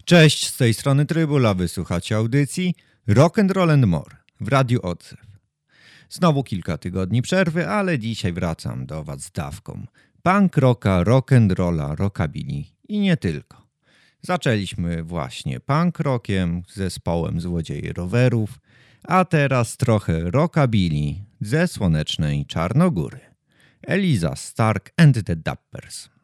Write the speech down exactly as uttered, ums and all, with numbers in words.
Cześć, z tej strony Trybula, wysłuchacie audycji Rock and Roll and More w Radiu Odzew. Znowu kilka tygodni przerwy, ale dzisiaj wracam do was z dawką punk rocka, rock and rolla, rockabilly i nie tylko. Zaczęliśmy właśnie punk rockiem, zespołem Złodzieje Rowerów, a teraz trochę rockabilly ze słonecznej Czarnogóry. Eliza Stark and the Dappers.